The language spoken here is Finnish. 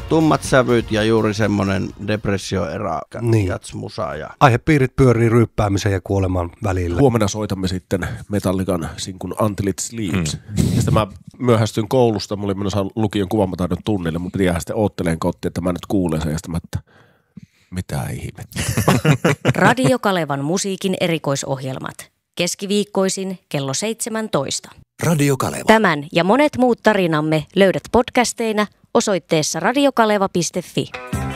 tummat sävyt ja juuri semmoinen depressioerä Niin. jatsmusa. Ja... Aihepiirit pyörii ryyppäämisen ja kuoleman välillä. Huomenna soitamme sitten Metallican sinkun Until It Sleeps. Ja sitten mä myöhästyin koulusta, mulla oli menossa lukion kuvaamataidon tunnille, mun piti jäädä sitten ootteleen kotiin, että mä nyt kuulen sen ja sitten mä, että mitä ihmettä. Radio Kalevan musiikin erikoisohjelmat. Keskiviikkoisin kello 17. Radio Kaleva. Tämän ja monet muut tarinamme löydät podcasteina osoitteessa radiokaleva.fi.